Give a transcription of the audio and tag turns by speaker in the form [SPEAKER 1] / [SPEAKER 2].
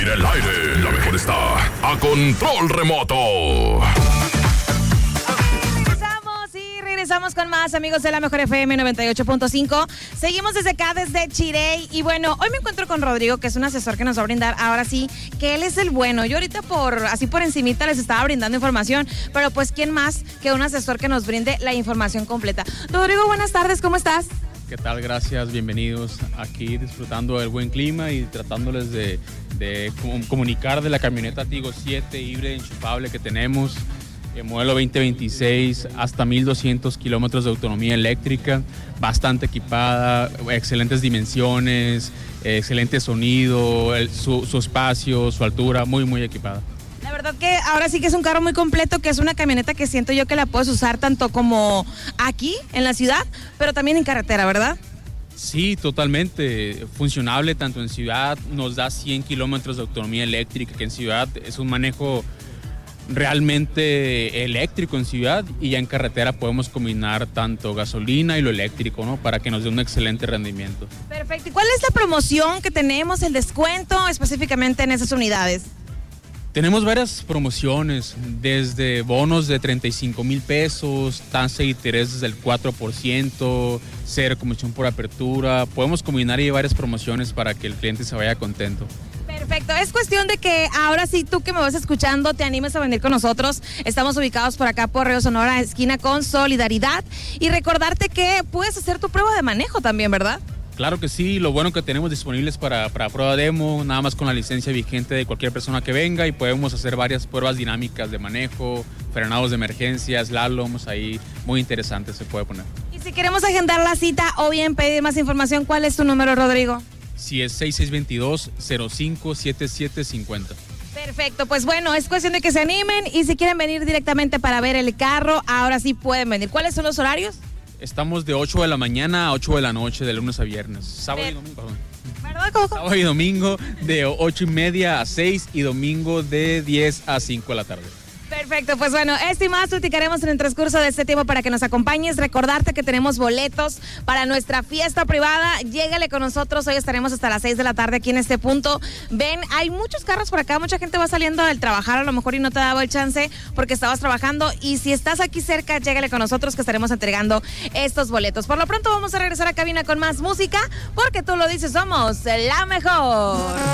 [SPEAKER 1] El aire, la mejor está a control remoto.
[SPEAKER 2] Regresamos con más, amigos de la Mejor FM 98.5. Seguimos desde acá, desde Chirey. Y bueno, hoy me encuentro con Rodrigo, que es un asesor que nos va a brindar, ahora sí, que él es el bueno. Yo ahorita así por encimita les estaba brindando información, pero pues ¿quién más que un asesor que nos brinde la información completa? Rodrigo, buenas tardes, ¿cómo estás?
[SPEAKER 3] ¿Qué tal? Gracias, bienvenidos aquí disfrutando del buen clima y tratándoles de comunicar de la camioneta Tigo 7 híbrida enchufable que tenemos. Modelo 2026, hasta 1,200 kilómetros de autonomía eléctrica, bastante equipada, excelentes dimensiones, excelente sonido, su espacio, su altura, muy equipada.
[SPEAKER 2] La verdad que ahora sí que es un carro muy completo, que es una camioneta que siento yo que la puedes usar tanto como aquí, en la ciudad, pero también en carretera, ¿verdad?
[SPEAKER 3] Sí, totalmente funcionable, tanto en ciudad, nos da 100 kilómetros de autonomía eléctrica, que en ciudad es un manejo realmente eléctrico en ciudad, y ya en carretera podemos combinar tanto gasolina y lo eléctrico, ¿no? Para que nos dé un excelente rendimiento.
[SPEAKER 2] Perfecto. ¿Y cuál es la promoción que tenemos, el descuento específicamente en esas unidades?
[SPEAKER 3] Tenemos varias promociones, desde bonos de 35,000 pesos, tasa de interés desde el 4%, cero comisión por apertura. Podemos combinar ahí varias promociones para que el cliente se vaya contento.
[SPEAKER 2] Perfecto, es cuestión de que ahora sí tú que me vas escuchando te animes a venir con nosotros. Estamos ubicados por acá por Río Sonora, esquina con Solidaridad, y recordarte que puedes hacer tu prueba de manejo también, ¿verdad?
[SPEAKER 3] Claro que sí, lo bueno que tenemos disponibles para prueba demo, nada más con la licencia vigente de cualquier persona que venga, y podemos hacer varias pruebas dinámicas de manejo, frenados de emergencia, slaloms, ahí muy interesante se puede poner.
[SPEAKER 2] Y si queremos agendar la cita o bien pedir más información, ¿cuál es tu número, Rodrigo?
[SPEAKER 3] Sí, es 6622-057750.
[SPEAKER 2] Perfecto, pues bueno, es cuestión de que se animen, y si quieren venir directamente para ver el carro, ahora sí pueden venir. ¿Cuáles son los horarios?
[SPEAKER 3] Estamos de 8 de la mañana a 8 de la noche, de lunes a viernes. Sábado y domingo, perdón.
[SPEAKER 2] ¿Verdad? ¿Cómo?
[SPEAKER 3] Sábado y domingo de 8:30 a 6 y domingo de 10 a 5 de la tarde.
[SPEAKER 2] Perfecto, pues bueno, esto y más platicaremos en el transcurso de este tiempo para que nos acompañes. Recordarte que tenemos boletos para nuestra fiesta privada. Llégale con nosotros, hoy estaremos hasta las 6 de la tarde aquí en este punto. Ven, hay muchos carros por acá, mucha gente va saliendo del trabajar a lo mejor y no te daba el chance porque estabas trabajando, y si estás aquí cerca, llégale con nosotros que estaremos entregando estos boletos. Por lo pronto vamos a regresar a cabina con más música, porque tú lo dices, somos la mejor.